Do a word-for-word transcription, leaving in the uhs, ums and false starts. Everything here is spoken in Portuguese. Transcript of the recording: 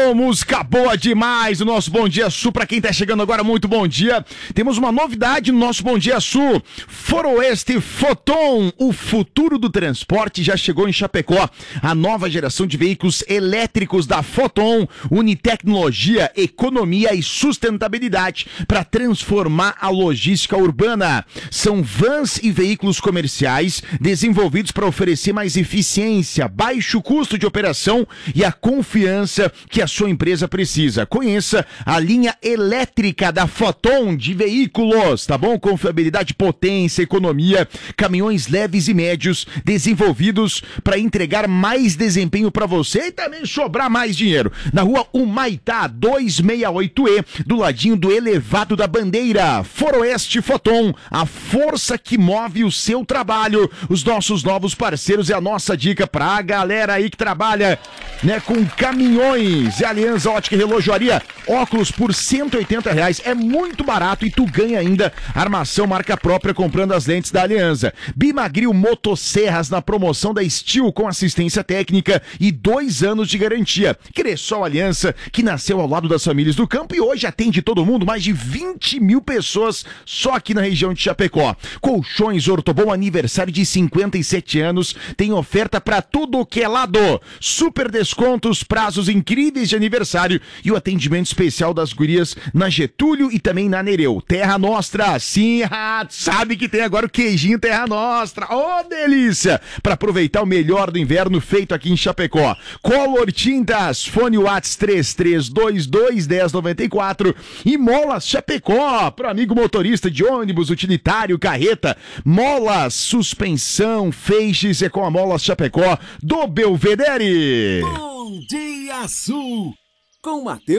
bom, música boa demais. O nosso Bom Dia Sul, pra quem tá chegando agora, muito bom dia. Temos uma novidade no nosso Bom Dia Sul. Foroeste Foton, o futuro do transporte já chegou em Chapecó. A nova geração de veículos elétricos da Foton une tecnologia, economia e sustentabilidade para transformar a logística urbana. São vans e veículos comerciais desenvolvidos para oferecer mais eficiência, baixo custo de operação e a confiança que a sua empresa precisa. Conheça a linha elétrica da Foton de veículos, tá bom? Confiabilidade, potência, economia, caminhões leves e médios desenvolvidos para entregar mais desempenho para você e também sobrar mais dinheiro. Na rua Humaitá duzentos e sessenta e oito E, do ladinho do elevado da Bandeira. Foroeste Foton, a força que move o seu trabalho. Os nossos novos parceiros é a nossa dica pra galera aí que trabalha, né, com caminhões. E Aliança Ótica e Relojoaria, óculos por cento e oitenta reais, é muito barato e tu ganha ainda armação marca própria comprando as lentes da Aliança. Bimagril Motosserras na promoção da Steel com assistência técnica e dois anos de garantia. Cressol Aliança, que nasceu ao lado das famílias do campo e hoje atende todo mundo, mais de vinte mil pessoas só aqui na região de Chapecó. Colchões Ortobon, aniversário de cinquenta e sete anos, tem oferta pra tudo que é lado. Super descontos, prazos incríveis de aniversário e o atendimento especial das gurias na Getúlio e também na Nereu. Terra Nostra, sim, sabe que tem agora o queijinho Terra Nostra. Ô, delícia! Pra aproveitar o melhor do inverno feito aqui em Chapecó. Color Tintas, fone Whats três três dois dois, um zero nove quatro e Molas Chapecó, pro amigo motorista de ônibus, utilitário, carreta. Molas, suspensão, feixes é com a Molas Chapecó do Belvedere. Bom Dia Sul, com Matheus